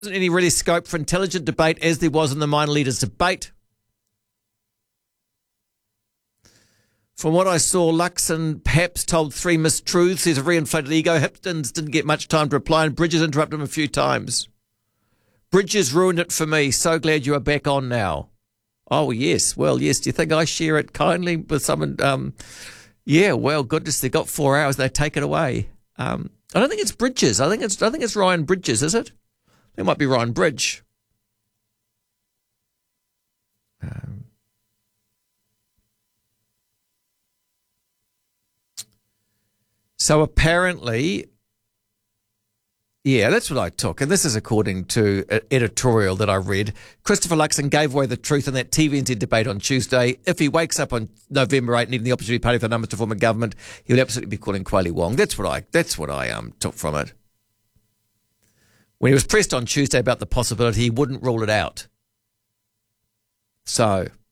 Isn't any really scope for intelligent debate as there was in the minor leaders debate. From what I saw, Luxon perhaps told 3 mistruths. He's a very inflated ego. Hipkins didn't get much time to reply, and Bridges interrupted him a few times. Bridges ruined it for me. So glad you are back on now. Oh, yes. Well, yes. Do you think I share it kindly with someone? Yeah, well, goodness, they got 4 hours. They take it away. I don't think it's Bridges. I think it's Ryan Bridges, is it? It might be Ryan Bridge. So apparently, yeah, that's what I took. And this is according to an editorial that I read. Christopher Luxon gave away the truth in that TVNZ debate on Tuesday. If he wakes up on November 8 needing the opportunity party for numbers to form a government, he would absolutely be calling Kweli Wong. That's what I took from it. When he was pressed on Tuesday about the possibility, he wouldn't rule it out. So